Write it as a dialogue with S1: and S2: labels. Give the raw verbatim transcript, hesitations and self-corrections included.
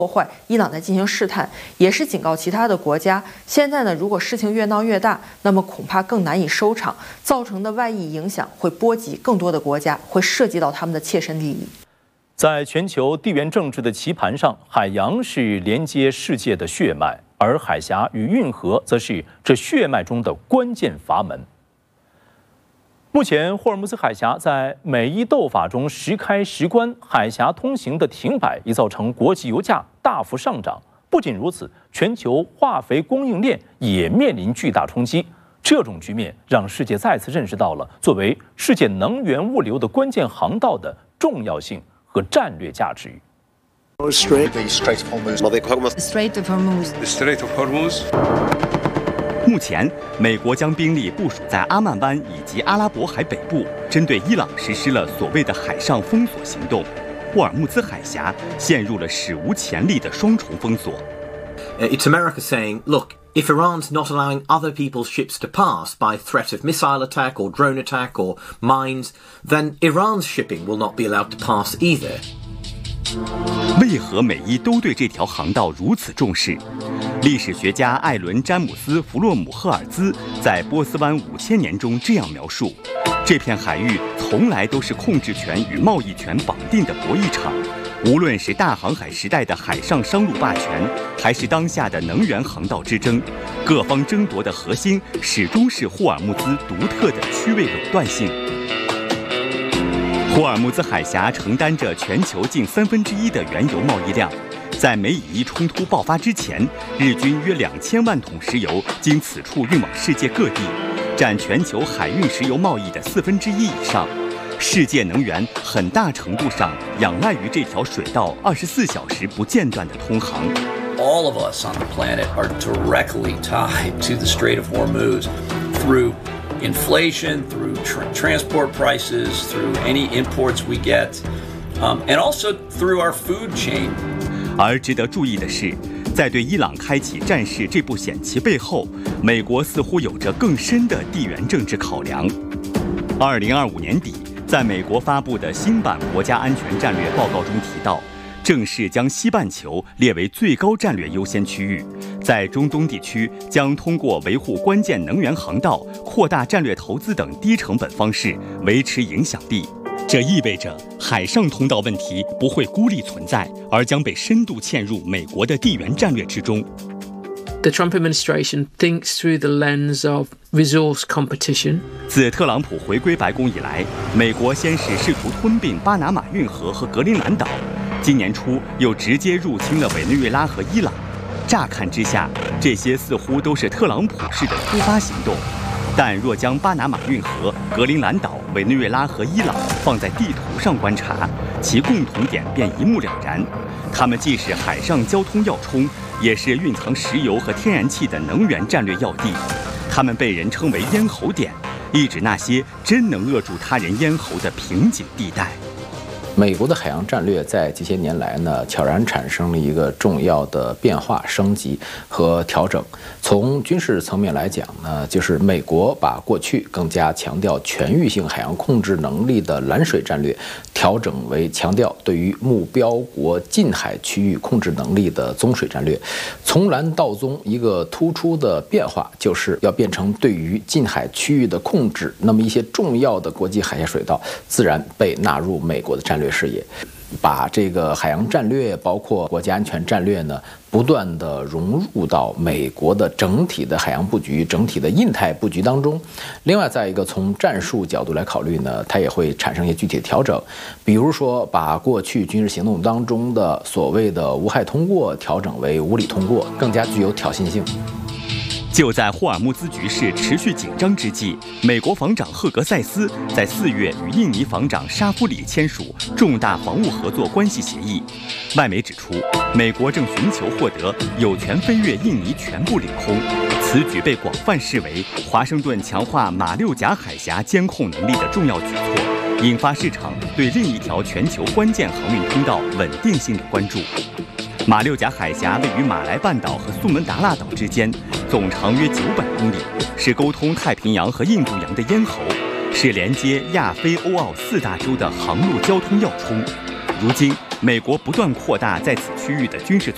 S1: 破坏，伊朗在进行试探，也是警告其他的国家。现在呢，如果事情越闹越大，那么恐怕更难以收场，造成的外溢影响会波及更多的国家，会涉及到他们的切身利益。
S2: 在全球地缘政治的棋盘上，海洋是连接世界的血脉，而海峡与运河则是这血脉中的关键阀门。目前，霍尔木兹海峡在美伊斗法中时开时关，海峡通行的停摆已造成国际油价大幅上涨。不仅如此，全球化肥供应链也面临巨大冲击。这种局面让世界再次认识到了作为世界能源物流的关键航道的重要性和战略价值。
S3: Strait of Hormuz.
S4: Strait of Hormuz.
S3: The Strait of Hormuz.
S5: 目前，美国将兵力部署在阿曼湾以及阿拉伯海北部，针对伊朗实施了所谓的海上封锁行动。霍尔木兹海峡陷入了史无前例的双重封锁。
S6: It's America saying, look, if Iran's not allowing other people's ships to pass by threat of missile attack or drone attack or mines, then Iran's shipping will not be allowed to pass either.
S5: 为何美伊都对这条航道如此重视？历史学家艾伦·詹姆斯·弗洛姆赫尔兹在《波斯湾五千年》中这样描述：这片海域从来都是控制权与贸易权绑定的博弈场。无论是大航海时代的海上商路霸权，还是当下的能源航道之争，各方争夺的核心始终是霍尔木兹独特的区位垄断性。霍尔木兹海峡承担着全球近三分之一的原油贸易量，在美以伊冲突爆发之前，日均约两千万桶石油经此处运往世界各地，占全球海运石油贸易的四分之一以上。世界能源很大程度上仰赖于这条水道二十四小时不间断的通航。
S7: All of us on the planet are directly tied to the Strait of Hormuz through inflation, through tra- transport prices, through any imports we get, um, and also through our food chain.
S5: 而值得注意的是，在对伊朗开启战事这步险棋背后，美国似乎有着更深的地缘政治考量。二零二五年底，在美国发布的新版国家安全战略报告中提到，正式将西半球列为最高战略优先区域，在中东地区将通过维护关键能源航道、扩大战略投资等低成本方式维持影响力。这意味着海上通道问题不会孤立存在，而将被深度嵌入美国的地缘战略之中。
S8: The Trump administration thinks through the lens of resource competition.
S5: 自特朗普回归白宫以来，美国先是试图吞并巴拿马运河和格陵兰岛，今年初又直接入侵了委内瑞拉和伊朗。乍看之下，这些似乎都是特朗普式的突发行动。但若将巴拿马运河、格陵兰岛、委内瑞拉和伊朗放在地图上观察，其共同点便一目了然。它们既是海上交通要冲，也是蕴藏石油和天然气的能源战略要地。它们被人称为咽喉点，意指那些真能扼住他人咽喉的瓶颈地带。
S9: 美国的海洋战略在这些年来呢，悄然产生了一个重要的变化、升级和调整。从军事层面来讲呢，就是美国把过去更加强调全域性海洋控制能力的蓝水战略，调整为强调对于目标国近海区域控制能力的棕水战略。从蓝到棕，一个突出的变化就是要变成对于近海区域的控制，那么一些重要的国际海峡水道自然被纳入美国的战略视野，把这个海洋战略包括国家安全战略呢，不断的融入到美国的整体的海洋布局、整体的印太布局当中。另外，再一个从战术角度来考虑呢，它也会产生一些具体的调整，比如说把过去军事行动当中的所谓的无害通过调整为无理通过，更加具有挑衅性。
S5: 就在霍尔木兹局势持续紧张之际，美国防长赫格塞斯在四月与印尼防长沙夫里签署重大防务合作关系协议。外媒指出，美国正寻求获得有权飞越印尼全部领空，此举被广泛视为华盛顿强化马六甲海峡监控能力的重要举措，引发市场对另一条全球关键航运通道稳定性的关注。马六甲海峡位于马来半岛和苏门答腊岛之间，总长约九百公里，是沟通太平洋和印度洋的咽喉，是连接亚非欧澳四大洲的航路交通要冲。如今，美国不断扩大在此区域的军事